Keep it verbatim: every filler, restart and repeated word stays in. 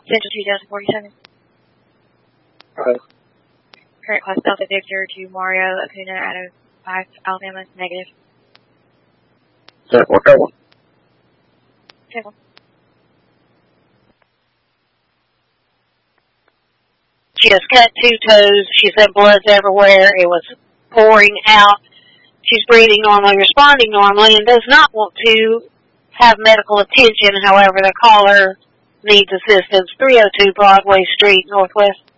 Central two Delta forty-seven. Right. Current class Delta Victor to Mario Acuna out of five Alabama, negative. Central one. Central. She has cut two toes. She said blood's everywhere. It was pouring out. She's breathing normally, responding normally, and does not want to have medical attention. However, the caller needs assistance. three oh two Broadway Street, Northwest.